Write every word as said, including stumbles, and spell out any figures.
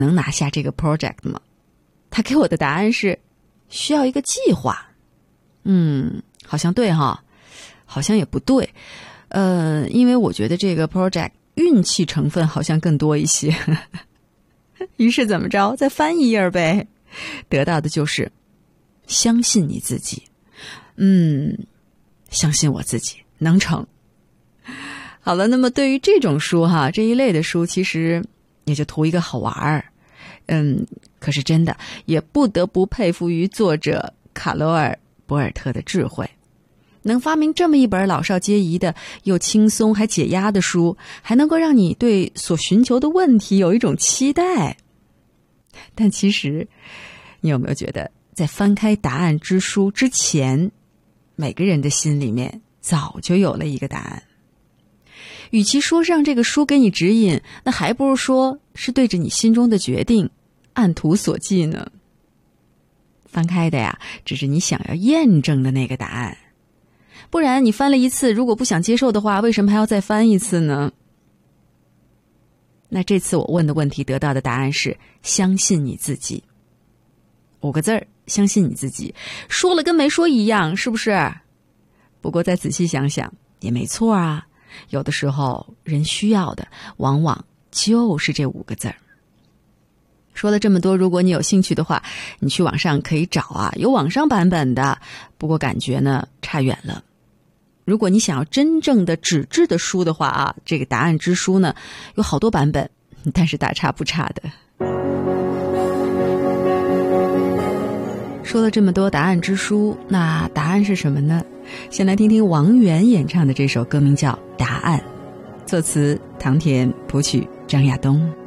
能拿下这个 project 吗？他给我的答案是需要一个计划。嗯，好像对哈，好像也不对。呃，因为我觉得这个 project 运气成分好像更多一些。于是怎么着，再翻一页呗，得到的就是相信你自己。嗯，相信我自己能成。好了，那么对于这种书哈，这一类的书其实也就图一个好玩儿。嗯，可是真的也不得不佩服于作者卡罗尔·博尔特的智慧，能发明这么一本老少皆宜的又轻松还解压的书，还能够让你对所寻求的问题有一种期待。但其实你有没有觉得，在翻开答案之书之前，每个人的心里面早就有了一个答案？与其说让这个书给你指引，那还不如说是对着你心中的决定按图索骥呢。翻开的呀，只是你想要验证的那个答案。不然你翻了一次，如果不想接受的话，为什么还要再翻一次呢？那这次我问的问题得到的答案是相信你自己。五个字儿，相信你自己，说了跟没说一样，是不是？不过再仔细想想也没错啊，有的时候人需要的往往就是这五个字儿。说了这么多，如果你有兴趣的话，你去网上可以找啊，有网上版本的，不过感觉呢差远了。如果你想要真正的纸质的书的话啊，这个答案之书呢有好多版本，但是大差不差的。说了这么多答案之书，那答案是什么呢？先来听听王源演唱的这首歌，名叫《答案》，作词唐田，谱曲张亚东。